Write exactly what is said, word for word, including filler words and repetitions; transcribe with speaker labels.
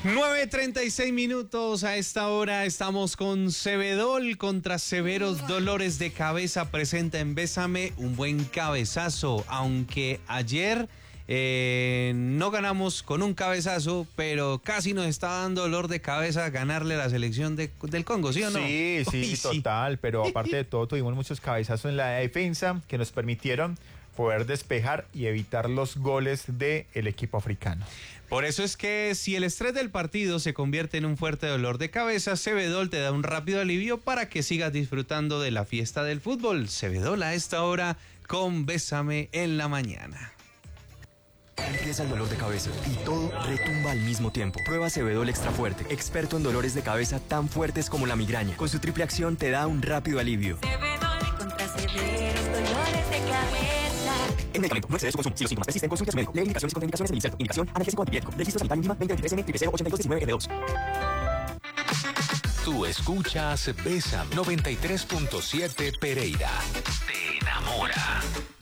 Speaker 1: nueve treinta y seis minutos. A esta hora estamos con Cebedol contra severos dolores de cabeza. Presenta en Bésame un buen cabezazo. Aunque ayer eh, no ganamos con un cabezazo, pero casi nos está dando dolor de cabeza ganarle a la selección de, del Congo, ¿sí o no?
Speaker 2: Sí, sí,
Speaker 1: Uy,
Speaker 2: total. Sí. Pero aparte de todo, tuvimos muchos cabezazos en la defensa que nos permitieron poder despejar y evitar los goles del equipo africano.
Speaker 1: Por eso es que si el estrés del partido se convierte en un fuerte dolor de cabeza, Cebedol te da un rápido alivio para que sigas disfrutando de la fiesta del fútbol. Cebedol a esta hora con Bésame en la mañana.
Speaker 3: Empieza el dolor de cabeza y todo retumba al mismo tiempo. Prueba Cebedol Extra Fuerte, experto en dolores de cabeza tan fuertes como la migraña. Con su triple acción te da un rápido alivio.
Speaker 4: Cebedol contra severos dolores de cabeza.
Speaker 3: En medicamento, no excede su consumo. Si los síntomas persisten, consulte a su médico. Lee indicaciones y contraindicaciones del inserto. Indicación, analgésico antipirético. Registro sanitario mínima veinte veintitrés eme cero cero ochenta y dos diecinueve eme dos.
Speaker 5: Tú escuchas Bésame noventa y tres punto siete Pereira. Te enamora.